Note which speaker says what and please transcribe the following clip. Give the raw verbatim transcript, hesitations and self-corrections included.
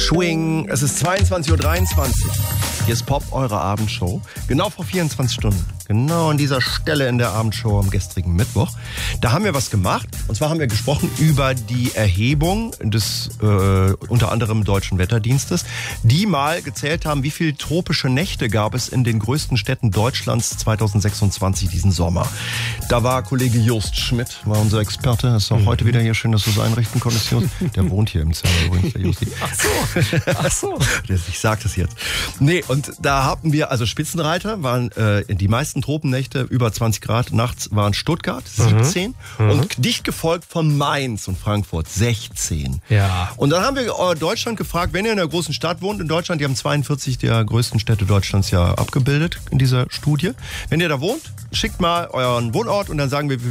Speaker 1: Swing. Es ist zweiundzwanzig Uhr dreiundzwanzig. Hier ist Pop, eure Abendshow. Genau vor vierundzwanzig Stunden. Genau an dieser Stelle in der Abendshow am gestrigen Mittwoch. Da haben wir was gemacht. Und zwar haben wir gesprochen über die Erhebung des äh, unter anderem Deutschen Wetterdienstes, die mal gezählt haben, wie viele tropische Nächte gab es in den größten Städten Deutschlands zweitausendsechsundzwanzig diesen Sommer. Da war Kollege Jost Schmidt, war unser Experte. Ist auch mhm. heute wieder hier. Schön, dass du es einrichten konntest, Jost. Der wohnt hier im Zimmer übrigens, der Josti.
Speaker 2: Ach so, ach so.
Speaker 1: Ich sag das jetzt. Nee, und da hatten wir, also Spitzenreiter waren äh, in die meisten Tropennächte über zwanzig Grad. Nachts waren Stuttgart siebzehn mhm. und dicht gefolgt von Mainz und Frankfurt sechzehn.
Speaker 2: Ja.
Speaker 1: Und dann haben wir äh, Deutschland gefragt, wenn ihr in einer großen Stadt wohnt in Deutschland, die haben zweiundvierzig der größten Städte Deutschlands ja abgebildet in dieser Studie. Wenn ihr da wohnt, schickt mal euren Wohnort und dann sagen wir, wie